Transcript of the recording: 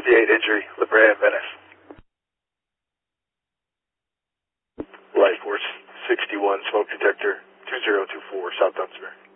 58 injury, La Brea, Venice. Life Force 61, smoke detector 2024, South Dunsmere.